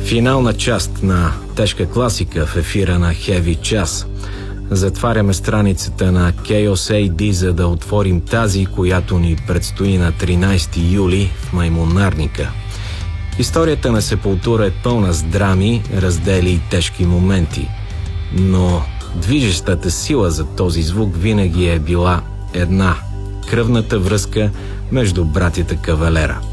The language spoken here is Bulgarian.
Финална част на тежка класика в ефира на Heavy Час. Затваряме страницата на Chaos AD, за да отворим тази, която ни предстои на 13 юли в Маймунарника. Историята на Сепултура е пълна с драми, раздели и тежки моменти. Но движещата сила за този звук винаги е била една – кръвната връзка между братята Кавалера.